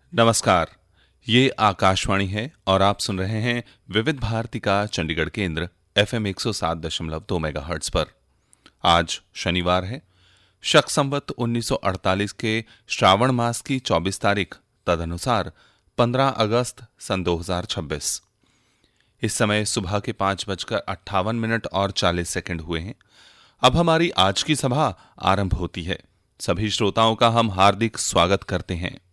नमस्कार। ये आकाशवाणी है और आप सुन रहे हैं विविध भारती का चंडीगढ़ केंद्र FM 107.2 मेगाहर्ट्ज पर। आज शनिवार है, शक संवत 1948 के श्रावण मास की 24 तारीख, तदनुसार 15 अगस्त सन 2026। इस समय सुबह के 5:58 और 40 सेकंड हुए हैं। अब हमारी आज की सभा आरंभ होती है। सभी श्रोताओं का हम हार्दिक स्वागत करते हैं।